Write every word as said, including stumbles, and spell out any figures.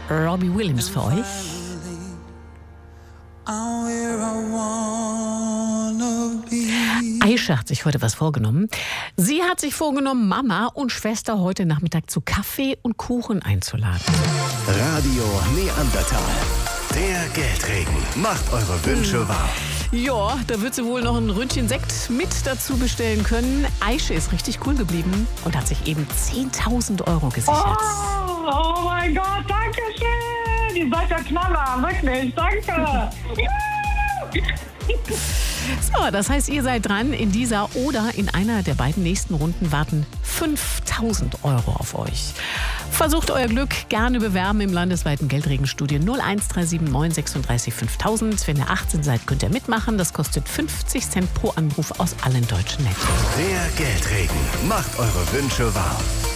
Robbie Williams für euch. Aisha hat sich heute was vorgenommen. Sie hat sich vorgenommen, Mama und Schwester heute Nachmittag zu Kaffee und Kuchen einzuladen. Radio Neandertal. Der Geldregen macht eure Wünsche wahr. Ja, da wird sie wohl noch ein Ründchen Sekt mit dazu bestellen können. Aisha ist richtig cool geblieben und hat sich eben zehntausend Euro gesichert. Oh, oh mein Gott, danke schön. Ihr seid der Knaller, wirklich, danke. So, das heißt, ihr seid dran. In dieser oder in einer der beiden nächsten Runden warten fünftausend Euro auf euch. Versucht euer Glück, gerne bewerben im landesweiten Geldregenstudio null eins drei sieben neun sechsunddreißig fünftausend. Wenn ihr achtzehn seid, könnt ihr mitmachen. Das kostet fünfzig Cent pro Anruf aus allen deutschen Netzen. Der Geldregen macht eure Wünsche wahr.